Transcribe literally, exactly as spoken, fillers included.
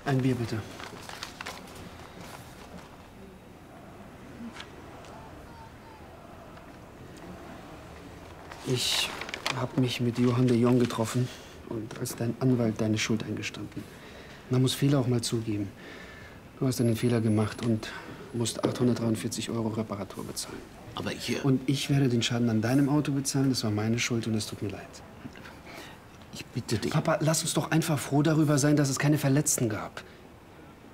Ein Bier, bitte. Ich habe mich mit Johann de Jong getroffen und als dein Anwalt deine Schuld eingestanden. Man muss Fehler auch mal zugeben. Du hast einen Fehler gemacht und musst achthundertdreiundvierzig Euro Reparatur bezahlen. Aber hier... Und ich werde den Schaden an deinem Auto bezahlen. Das war meine Schuld und es tut mir leid. Ich bitte dich. Papa, lass uns doch einfach froh darüber sein, dass es keine Verletzten gab.